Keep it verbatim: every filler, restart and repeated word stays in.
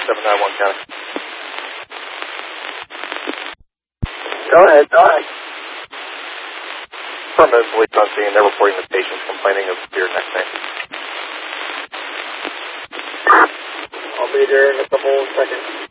seven nine one County. Go ahead, go ahead. Affirmative, police on scene. They're reporting the patient complaining of severe neck pain. I'll be there in a couple of seconds.